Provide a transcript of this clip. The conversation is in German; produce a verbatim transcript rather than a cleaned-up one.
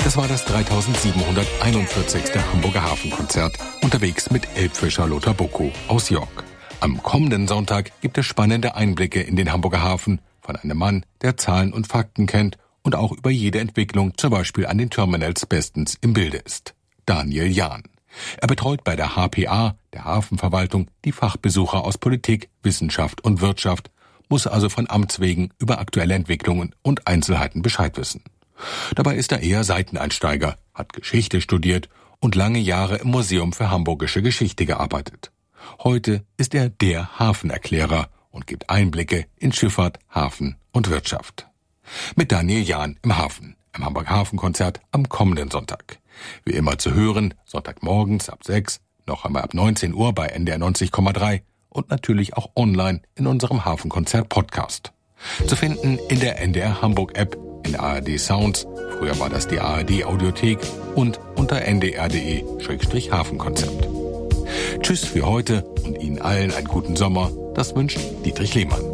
Das war das dreitausendsiebenhunderteinundvierzigste Hamburger Hafenkonzert, unterwegs mit Elbfischer Lothar Bocco aus York. Am kommenden Sonntag gibt es spannende Einblicke in den Hamburger Hafen von einem Mann, der Zahlen und Fakten kennt und auch über jede Entwicklung, zum Beispiel an den Terminals, bestens im Bilde ist. Daniel Jahn. Er betreut bei der H P A, der Hafenverwaltung, die Fachbesucher aus Politik, Wissenschaft und Wirtschaft, muss also von Amts wegen über aktuelle Entwicklungen und Einzelheiten Bescheid wissen. Dabei ist er eher Seiteneinsteiger, hat Geschichte studiert und lange Jahre im Museum für Hamburgische Geschichte gearbeitet. Heute ist er der Hafenerklärer und gibt Einblicke in Schifffahrt, Hafen und Wirtschaft. Mit Daniel Jahn im Hafen, im Hamburger Hafenkonzert am kommenden Sonntag. Wie immer zu hören, Sonntagmorgens ab sechs, noch einmal ab neunzehn Uhr bei N D R neunzig Komma drei und natürlich auch online in unserem Hafenkonzert-Podcast. Zu finden in der N D R Hamburg App, in A R D Sounds, früher war das die A R D Audiothek und unter n d r punkt d e Schrägstrich Hafenkonzept. Tschüss für heute und Ihnen allen einen guten Sommer. Das wünscht Dietrich Lehmann.